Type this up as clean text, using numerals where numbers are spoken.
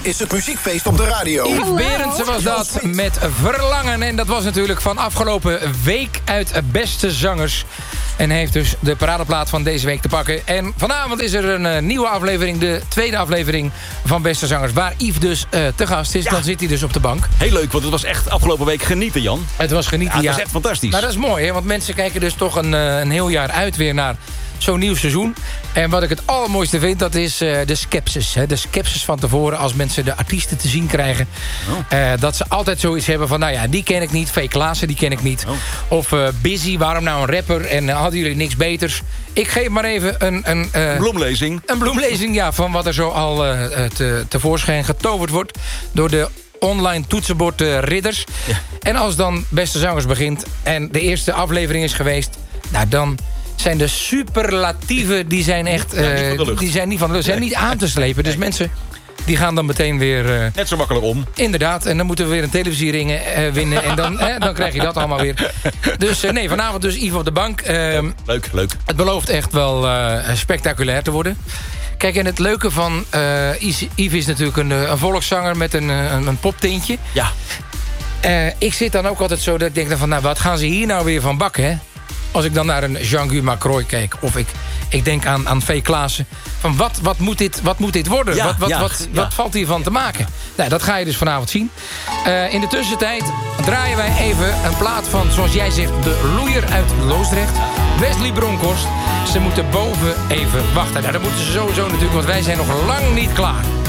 Is het muziekfeest op de radio. Yves Berendsen was dat met Verlangen. En dat was natuurlijk van afgelopen week uit Beste Zangers. En heeft dus de paradeplaat van deze week te pakken. En vanavond is er een nieuwe aflevering. De tweede aflevering van Beste Zangers. Waar Yves dus te gast is. Ja. Dan zit hij dus op de bank. Heel leuk, want het was echt afgelopen week genieten, Jan. Het was genieten, ja. Het was echt fantastisch. Maar dat is mooi, hè? Want mensen kijken dus toch een heel jaar uit weer naar zo'n nieuw seizoen. En wat ik het allermooiste vind, dat is de scepsis. Hè? De scepsis van tevoren als mensen de artiesten te zien krijgen. Dat ze altijd zoiets hebben van, nou ja, die ken ik niet. V. Klaassen, die ken ik niet. Of Busy, waarom nou een rapper? En hadden jullie niks beters? Ik geef maar even een bloemlezing. Een bloemlezing, ja, van wat er zo al tevoorschijn getoverd wordt door de online toetsenbord ridders. Ja. En als dan Beste Zangers begint en de eerste aflevering is geweest, nou dan zijn de superlatieven, die zijn echt die zijn niet van de lucht, zijn niet aan te slepen. Dus mensen die gaan dan meteen weer net zo makkelijk om. Inderdaad, en dan moeten we weer een televisieringen winnen. En dan krijg je dat allemaal weer. Dus nee, vanavond dus Yves op de bank. Leuk. Het belooft echt wel spectaculair te worden. Kijk, en het leuke van Yves is natuurlijk een volkszanger met een poptintje. Ja. Ik zit dan ook altijd zo dat ik denk van, nou, wat gaan ze hier nou weer van bakken, hè? Als ik dan naar een Jean-Guy Macroy kijk, of ik denk aan V. Klaassen, van wat moet dit worden? Ja, wat valt hiervan te maken? Nou, dat ga je dus vanavond zien. In de tussentijd draaien wij even een plaat van, zoals jij zegt, de loeier uit Loosdrecht. Wesley Bronkhorst. Ze moeten boven even wachten. Nou, dat moeten ze sowieso natuurlijk, want wij zijn nog lang niet klaar.